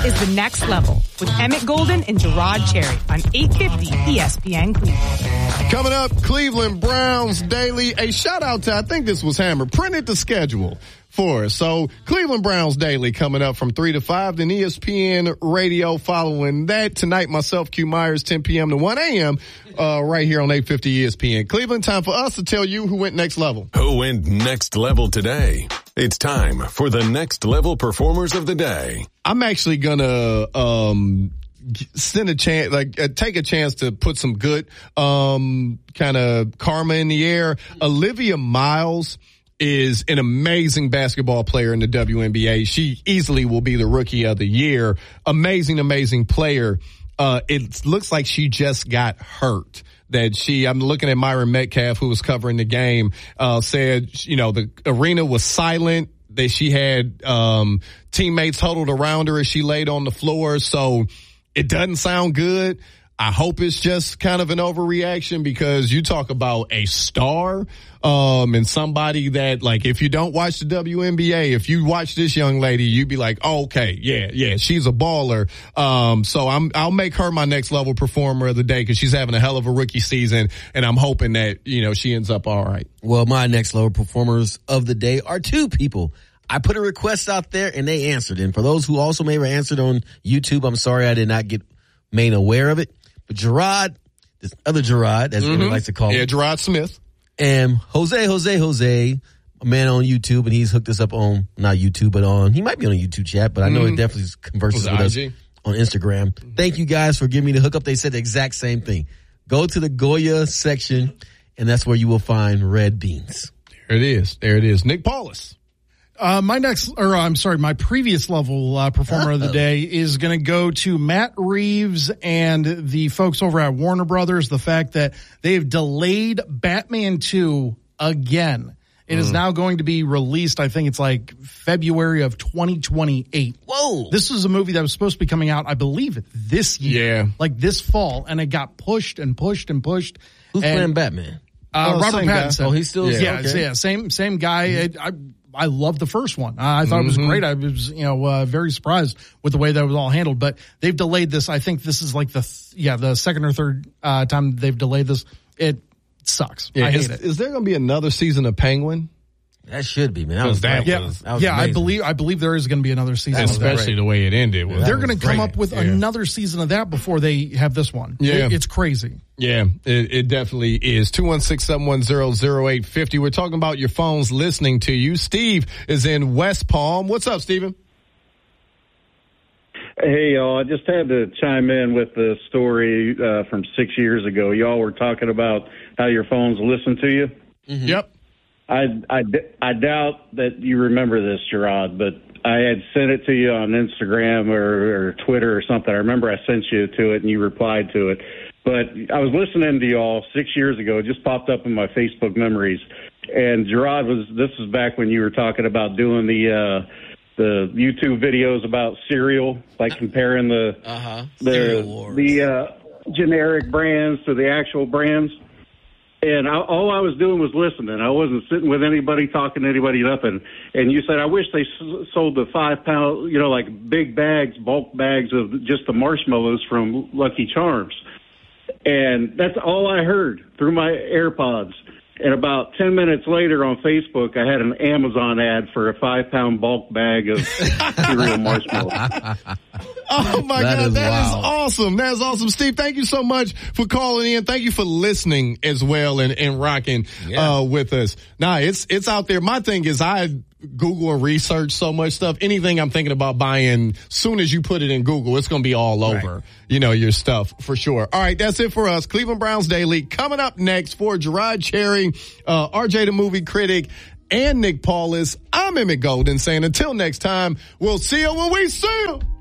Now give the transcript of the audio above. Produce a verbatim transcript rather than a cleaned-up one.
is The Next Level with Emmett Golden and Gerard Cherry on eight fifty E S P N Cleveland. Coming up, Cleveland Browns Daily. A shout out to, I think this was Hammer, printed the schedule for us. So Cleveland Browns Daily coming up from three to five. Then E S P N Radio following that. Tonight, myself, Q Myers, ten p.m. to one a.m. Uh, right here on eight fifty E S P N. Cleveland, time for us to tell you who went next level. Who went next level today? It's time for the next level performers of the day. I'm actually gonna um send a chance, like uh, take a chance to put some good um kind of karma in the air. Olivia Miles is an amazing basketball player in the W N B A. She easily will be the rookie of the year. Amazing, amazing player. Uh, it looks like she just got hurt. That she, I'm looking at Myron Metcalf, who was covering the game, uh, said, you know, the arena was silent, that she had, um, teammates huddled around her as she laid on the floor. So it doesn't sound good. I hope it's just kind of an overreaction, because you talk about a star, um, and somebody that, like, if you don't watch the W N B A, if you watch this young lady, you'd be like, oh, okay, yeah, yeah, she's a baller. Um, so I'm, I'll make her my next level performer of the day, because she's having a hell of a rookie season, and I'm hoping that, you know, she ends up all right. Well, my next level performers of the day are two people. I put a request out there and they answered. And for those who also may have answered on YouTube, I'm sorry I did not get made aware of it. But Gerard, this other Gerard, as mm-hmm. everyone likes to call him. Yeah, Gerard Smith. And Jose, Jose, Jose, a man on YouTube, and he's hooked us up on, not YouTube, but on, he might be on a YouTube chat, but I know mm-hmm. he definitely converses with us on Instagram. Mm-hmm. Thank you guys for giving me the hookup. They said the exact same thing. Go to the Goya section, and that's where you will find red beans. There it is. There it is. Nick Paulus. Uh, my next, or I'm sorry, my previous level uh, performer Uh-oh. of the day is going to go to Matt Reeves and the folks over at Warner Brothers. The fact that they have delayed Batman two again. It mm. is now going to be released, I think it's like February of twenty twenty-eight. Whoa. This is a movie that was supposed to be coming out, I believe, this year. Yeah. Like this fall, and it got pushed and pushed and pushed. Who's and, playing Batman? Uh, oh, Robert Pattinson. Guy. Oh, he's still, yeah, yeah, okay. yeah same, same guy. Mm-hmm. I, I I love the first one. Uh, I thought mm-hmm. it was great. I was, you know, uh, very surprised with the way that was all handled. But they've delayed this. I think this is like the, th- yeah, the second or third uh, time they've delayed this. It sucks. Yeah, I hate is, it. Is there going to be another season of Penguin? That should be, man. That was, that yeah, was, that was yeah. I believe, I believe there is going to be another season. Especially the way it ended. Yeah, They're going to come up with yeah. another season of that before they have this one. Yeah, it, it's crazy. Yeah, it, it definitely is. two one six, seven one zero, zero eight five zero. We're talking about your phones listening to you. Steve is in West Palm. What's up, Steven? Hey, y'all. I just had to chime in with the story uh, from six years ago. Y'all were talking about how your phones listen to you. Mm-hmm. Yep. I, I, I doubt that you remember this, Gerard, but I had sent it to you on Instagram or, or Twitter or something. I remember I sent you to it and you replied to it. But I was listening to y'all six years ago. It just popped up in my Facebook memories. And Gerard, was this was back when you were talking about doing the uh, the YouTube videos about cereal, like comparing the uh-huh. the, the uh, generic brands to the actual brands. And I, all I was doing was listening. I wasn't sitting with anybody, talking to anybody, nothing. And you said, I wish they s- sold the five pound, you know, like big bags, bulk bags of just the marshmallows from Lucky Charms. And that's all I heard through my AirPods. And about ten minutes later on Facebook, I had an Amazon ad for a five pound bulk bag of cereal marshmallows. Oh my that God, is that wild. is awesome. That is awesome. Steve, thank you so much for calling in. Thank you for listening as well and, and rocking yeah. uh, with us. Nah, it's it's out there. My thing is I Google and research so much stuff. Anything I'm thinking about buying, soon as you put it in Google, it's going to be all over, right. you know, your stuff for sure. All right, that's it for us. Cleveland Browns Daily coming up next for Gerard Cherry, uh, R J the Movie Critic, and Nick Paulus. I'm Emmett Golden saying until next time, we'll see you when we see you.